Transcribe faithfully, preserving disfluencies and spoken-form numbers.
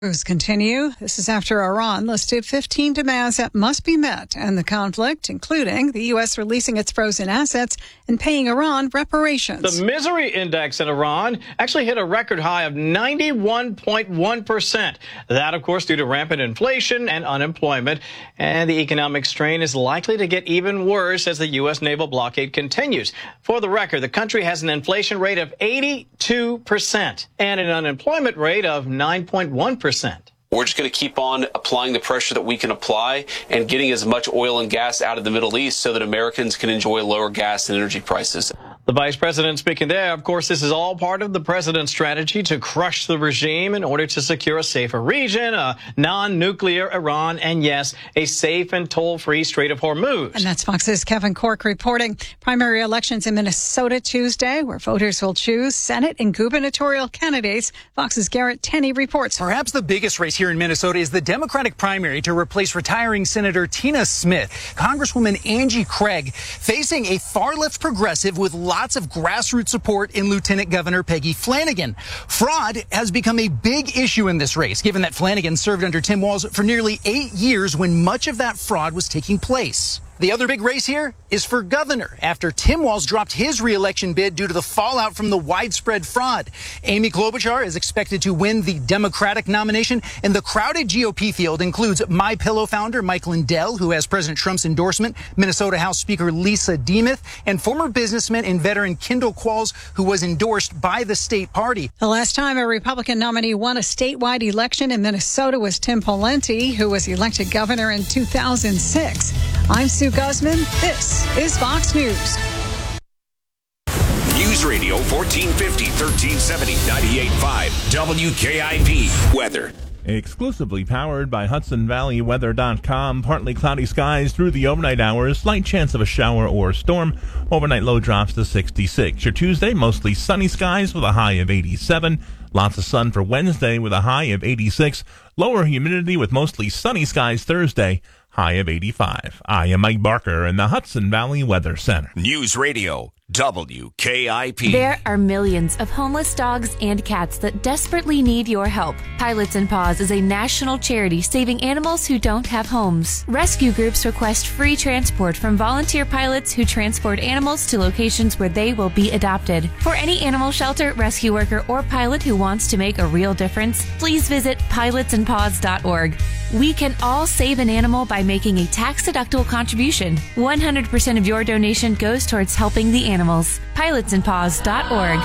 News continue. This is after Iran listed fifteen demands that must be met and the conflict, including the U S releasing its frozen assets and paying Iran reparations. The misery index in Iran actually hit a record high of ninety-one point one percent. That, of course, due to rampant inflation and unemployment. And the economic strain is likely to get even worse as the U S naval blockade continues. For the record, the country has an inflation rate of eighty-two percent and an unemployment rate of nine point one percent. We're just going to keep on applying the pressure that we can apply and getting as much oil and gas out of the Middle East so that Americans can enjoy lower gas and energy prices. The vice president speaking there, of course, this is all part of the president's strategy to crush the regime in order to secure a safer region, a non-nuclear Iran, and yes, a safe and toll-free Strait of Hormuz. And that's Fox's Kevin Cork reporting. Primary elections in Minnesota Tuesday, where voters will choose Senate and gubernatorial candidates. Fox's Garrett Tenney reports. Perhaps the biggest race here in Minnesota is the Democratic primary to replace retiring Senator Tina Smith. Congresswoman Angie Craig facing a far-left progressive with lots of grassroots support in Lieutenant Governor Peggy Flanagan. Fraud has become a big issue in this race, given that Flanagan served under Tim Walz for nearly eight years when much of that fraud was taking place. The other big race here is for governor after Tim Walz dropped his reelection bid due to the fallout from the widespread fraud. Amy Klobuchar is expected to win the Democratic nomination, and the crowded G O P field includes MyPillow founder Mike Lindell, who has President Trump's endorsement, Minnesota House Speaker Lisa Demuth, and former businessman and veteran Kendall Qualls, who was endorsed by the state party. The last time a Republican nominee won a statewide election in Minnesota was Tim Pawlenty, who was elected governor in two thousand six. I'm Sue Guzman. This is Fox News. News Radio fourteen fifty, thirteen seventy, ninety-eight point five W K I P weather. Exclusively powered by Hudson Valley Weather dot com. Partly cloudy skies through the overnight hours. Slight chance of a shower or storm. Overnight low drops to sixty-six. Your Tuesday, mostly sunny skies with a high of eighty-seven. Lots of sun for Wednesday with a high of eighty-six. Lower humidity with mostly sunny skies Thursday. High of eighty-five. I am Mike Barker in the Hudson Valley Weather Center. News Radio W K I P. There are millions of homeless dogs and cats that desperately need your help. Pilots and Paws is a national charity saving animals who don't have homes. Rescue groups request free transport from volunteer pilots who transport animals to locations where they will be adopted. For any animal shelter, rescue worker, or pilot who wants to make a real difference, please visit pilots and paws dot org. We can all save an animal by making a tax-deductible contribution. one hundred percent of your donation goes towards helping the animals. pilots and paws dot org.